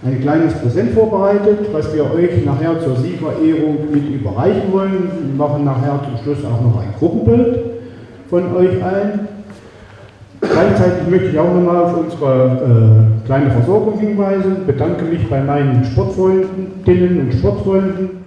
ein kleines Präsent vorbereitet, was wir euch nachher zur Siegerehrung mit überreichen wollen. Wir machen nachher zum Schluss auch noch ein Gruppenbild von euch allen. Gleichzeitig möchte ich auch nochmal auf unsere kleine Versorgung hinweisen, bedanke mich bei meinen Sportfreundinnen und Sportfreunden,